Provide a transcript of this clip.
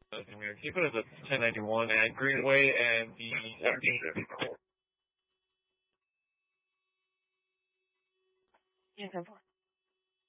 Can we keep it as a 1091 at Greenway and the 17th? Yeah, go for it.